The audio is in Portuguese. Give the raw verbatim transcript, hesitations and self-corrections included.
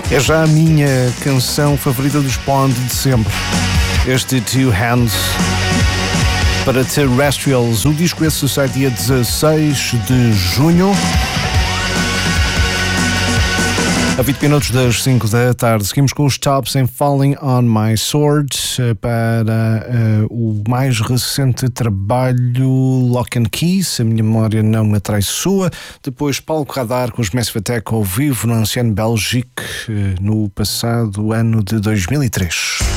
É já a minha canção favorita dos Pond de sempre. Este Two Hands para Terrestrials. O disco esse sai dia dezasseis de junho. A vinte minutos das cinco da tarde, seguimos com os tops em Falling on My Sword para uh, o mais recente trabalho Lock and Key, se a minha memória não me atraiçoa. Depois Palco Radar com os Massive Attack ao vivo no Ancienne Belgique uh, no passado ano de dois mil e três.